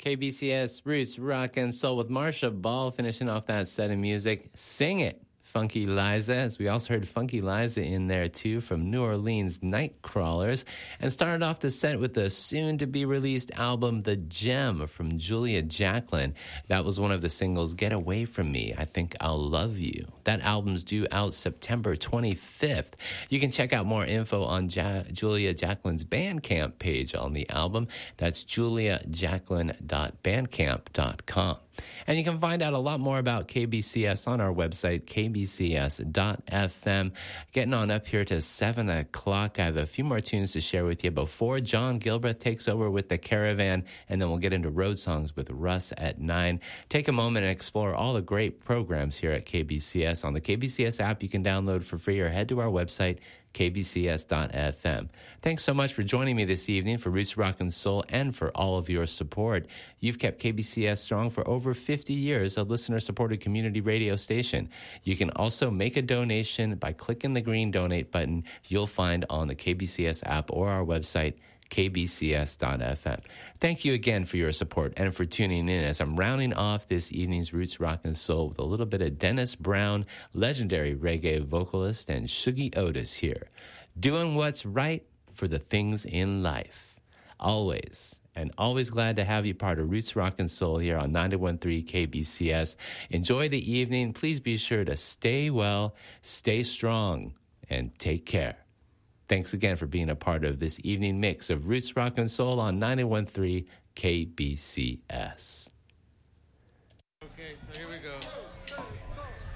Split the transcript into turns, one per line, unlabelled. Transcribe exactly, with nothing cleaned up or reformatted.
K B C S Roots Rock and Soul with Marsha Ball finishing off that set of music. Sing It, Funky Liza, as we also heard Funky Liza in there too from New Orleans Nightcrawlers, and started off the set with the soon-to-be-released album The Gem from Julia Jacklin. That was one of the singles, Get Away From Me, I Think I'll Love You. That album's due out September twenty-fifth. You can check out more info on ja- Julia Jacklin's Bandcamp page on the album. That's julia jacklin dot bandcamp dot com. And you can find out a lot more about K B C S on our website, k b c s dot f m. Getting on up here to seven o'clock. I have a few more tunes to share with you before John Gilbreth takes over with The Caravan, and then we'll get into road songs with Russ at nine. Take a moment and explore all the great programs here at K B C S. On the K B C S app you can download for free or head to our website, k b c s dot f m. Thanks so much for joining me this evening for Roots Rock and Soul and for all of your support. You've kept K B C S strong for over fifty years, a listener-supported community radio station. You can also make a donation by clicking the green donate button you'll find on the K B C S app or our website, k b c s dot f m. Thank you again for your support and for tuning in as I'm rounding off this evening's Roots Rock and Soul with a little bit of Dennis Brown, legendary reggae vocalist, and Shuggie Otis here, doing what's right for the things in life. Always, and always glad to have you part of Roots Rock and Soul here on ninety-one point three K B C S. Enjoy the evening. Please be sure to stay well, stay strong, and take care. Thanks again for being a part of this evening mix of Roots Rock and Soul on ninety-one point three K B C S.
Okay, so here we go.